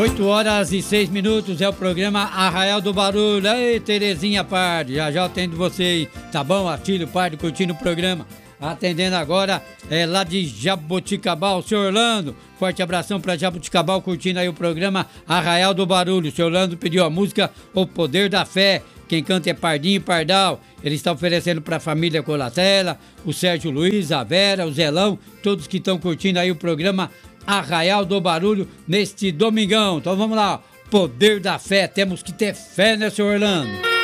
8h06 é o programa Arraial do Barulho. Ei, Terezinha Pardi, já eu atendo você aí, tá bom? Atílio Pardi curtindo o programa. Atendendo agora lá de Jaboticabal, seu Orlando. Forte abração pra Jaboticabal, curtindo aí o programa Arraial do Barulho. Seu Orlando pediu a música O Poder da Fé. Quem canta é Pardinho Pardal. Ele está oferecendo pra família Colatela, o Sérgio Luiz, a Vera, o Zelão, todos que estão curtindo aí o programa Arraial do Barulho neste domingão. Então vamos lá, Poder da Fé. Temos que ter fé, né, seu Orlando?